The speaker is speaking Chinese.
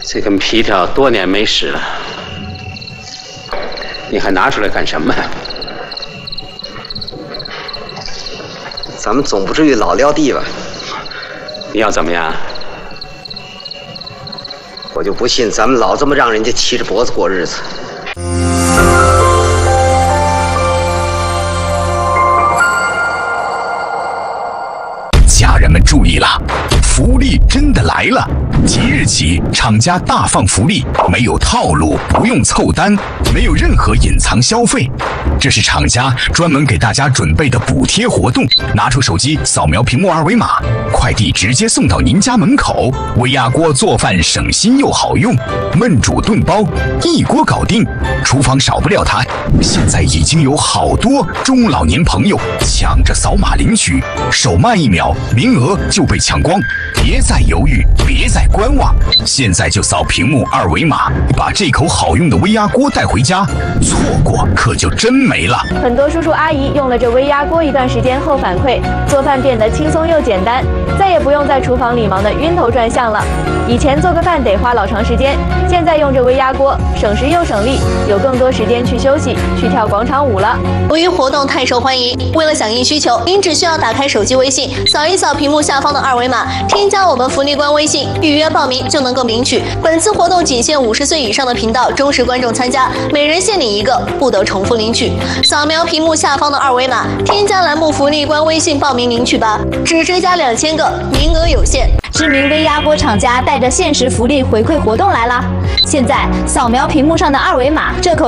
这根皮条多年没使了，你还拿出来干什么呀？ 咱们总不至于老撂地吧？ 你要怎么样？ 我就不信咱们老这么让人家骑着脖子过日子。 家人们注意了，福利真的来了！即日起，厂家大放福利，没有套路，不用凑单，没有任何隐藏消费。这是厂家专门给大家准备的补贴活动。拿出手机扫描屏幕二维码，快递直接送到您家门口。微压锅做饭省心又好用，焖煮炖煲一锅搞定，厨房少不了它。现在已经有好多中老年朋友抢着扫码领取，手慢1秒，名额就被抢光。别再犹豫，别再观望，现在就扫屏幕二维码，把这口好用的微压锅带回家，错过可就真没了。 很多叔叔阿姨用了这微压锅一段时间后反馈，做饭变得轻松又简单，再也不用在厨房里忙得晕头转向了。以前做个饭得花老长时间，现在用这微压锅，省时又省力，有更多时间去休息，去跳广场舞了。 由于活动太受欢迎，为了响应需求，您只需要打开手机微信，扫一扫屏幕下方的二维码，添加我们福利官微信，预约报名就能够领取。本次活动仅限50岁以上的频道忠实观众参加，每人限领1个，不得重复领取。扫描屏幕下方的二维码，添加栏目福利官微信报名领取吧，只追加2000个，名额有限。 知名微压锅厂家带着限时福利回馈活动来啦！现在扫描屏幕上的二维码，这口